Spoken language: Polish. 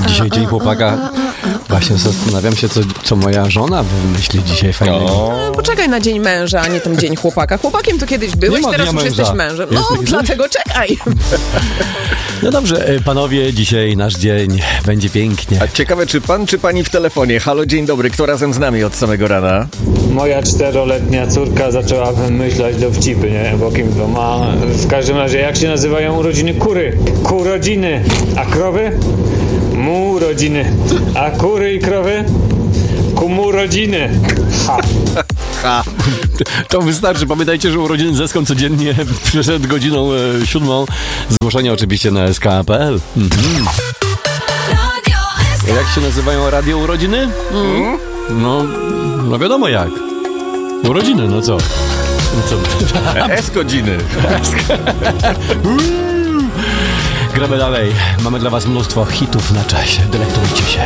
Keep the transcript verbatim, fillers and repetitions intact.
Dzisiaj dzień chłopaka. Właśnie zastanawiam się, co, co moja żona wymyśli dzisiaj fajnego. No, poczekaj na dzień męża, a nie ten dzień chłopaka. Chłopakiem to kiedyś byłeś, teraz już męża. jesteś mężem. No, Jest dlatego czekaj. No dobrze, panowie, dzisiaj nasz dzień będzie pięknie. A ciekawe, czy pan, czy pani w telefonie? Halo, dzień dobry, kto razem z nami od samego rana? Moja czteroletnia córka zaczęła wymyślać dowcipy, nie? Bo kim to ma? W każdym razie, jak się nazywają urodziny kury? Kurodziny. A krowy? Mu rodziny. A kury i krowy? Kumu rodziny. Ha. Ha. To wystarczy. Pamiętajcie, że urodziny zeską codziennie przed godziną e, siódmą. Zgłoszenia oczywiście na s k kropka p l. Mhm. Jak się nazywają radio urodziny? Mm. No, no wiadomo jak. Urodziny, no co? No co? S-godziny. Gramy dalej. Mamy dla was mnóstwo hitów na czasie. Delektujcie się.